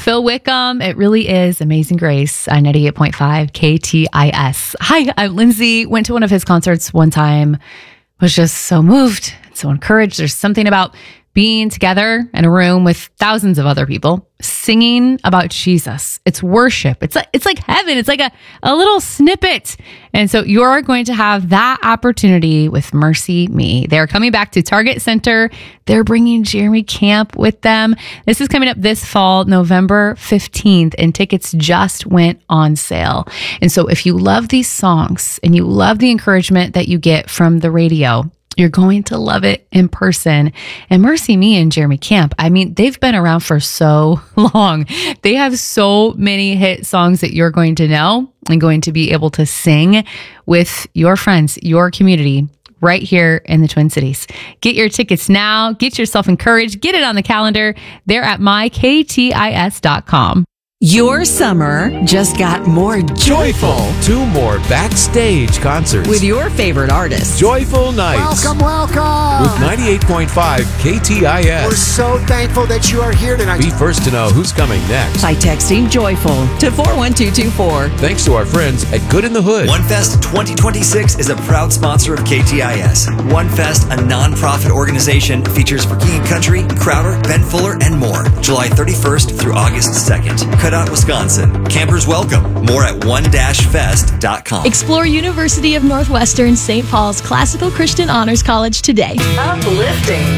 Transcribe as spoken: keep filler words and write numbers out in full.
Phil Wickham. It really is Amazing Grace on ninety-eight point five K T I S. Hi, I'm Lindsay. Went to one of his concerts one time. Was just so moved, so encouraged. There's something about being together in a room with thousands of other people singing about Jesus. It's worship. It's like, it's like heaven. It's like a, a little snippet. And so you're going to have that opportunity with Mercy Me. They're coming back to Target Center. They're bringing Jeremy Camp with them. This is coming up this fall, November fifteenth, and tickets just went on sale. And so if you love these songs and you love the encouragement that you get from the radio, you're going to love it in person. And Mercy Me and Jeremy Camp, I mean, they've been around for so long. They have so many hit songs that you're going to know and going to be able to sing with your friends, your community, right here in the Twin Cities. Get your tickets now. Get yourself encouraged. Get it on the calendar. They're at my k t i s dot com. Your summer just got more joyful. Two more backstage concerts with your favorite artists. Joyful Nights. Welcome, welcome. With ninety-eight point five K T I S. We're so thankful that you are here tonight. Be first to know who's coming next by texting Joyful to four one two two four. Thanks to our friends at Good in the Hood. OneFest twenty twenty-six is a proud sponsor of K T I S. OneFest, a non-profit organization, features For King and Country, Crowder, Ben Fuller, and more. July thirty-first through August second. Cutout, Wisconsin. Campers welcome. More at one dash fest dot com. Explore University of Northwestern Saint Paul's Classical Christian Honors College today. Uplifting.